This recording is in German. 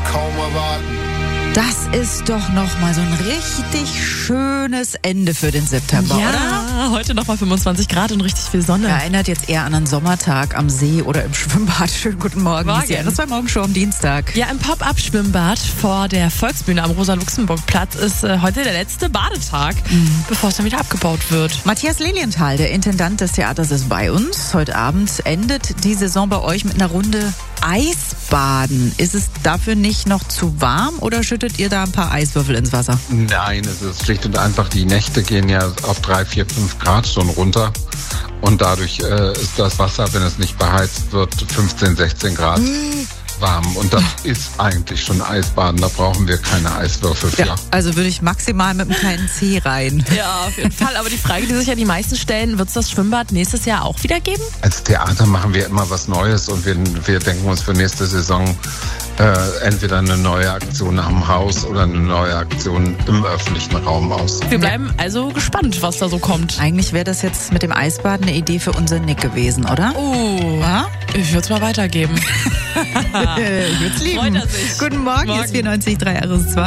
kaum erwarten. Das ist doch noch mal so ein richtig schönes Ende für den September, oder? Ja, heute noch mal 25 Grad und richtig viel Sonne. Erinnert jetzt eher an einen Sommertag am See oder im Schwimmbad. Schönen guten Morgen. Das war morgen schon am Dienstag. Ja, im Pop-Up-Schwimmbad vor der Volksbühne am Rosa-Luxemburg-Platz ist heute der letzte Badetag, bevor es dann wieder abgebaut wird. Matthias Lilienthal, der Intendant des Theaters, ist bei uns. Heute Abend endet die Saison bei euch mit einer Runde Eisbaden. Ist es dafür nicht noch zu warm oder schüttet ihr da ein paar Eiswürfel ins Wasser? Nein, es ist schlicht und einfach, die Nächte gehen ja auf 3, 4, 5 Grad schon runter. Und dadurch ist das Wasser, wenn es nicht beheizt wird, 15, 16 Grad warm. Und das ist eigentlich schon Eisbaden. Da brauchen wir keine Eiswürfel für. Ja, also würde ich maximal mit einem kleinen Zeh rein. Ja, auf jeden Fall. Aber die Frage, die sich ja die meisten stellen, wird es das Schwimmbad nächstes Jahr auch wieder geben? Als Theater machen wir immer was Neues und wir denken uns für nächste Saison entweder eine neue Aktion am Haus oder eine neue Aktion im öffentlichen Raum aus. Wir bleiben also gespannt, was da so kommt. Eigentlich wäre das jetzt mit dem Eisbaden eine Idee für unseren Nick gewesen, oder? Oh, ja? Ich würde es mal weitergeben. Ich würde es lieben. Freut er sich. Guten Morgen, hier ist 94.3 RS2.